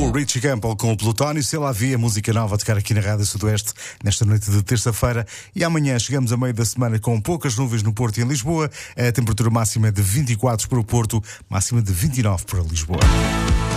O Richie Campbell com o Plutónio, se lá havia música nova a tocar aqui na Rádio Sudoeste nesta noite de terça-feira. E amanhã chegamos a meio da semana com poucas nuvens no Porto e em Lisboa. A temperatura máxima é de 24 para o Porto, máxima de 29 para Lisboa.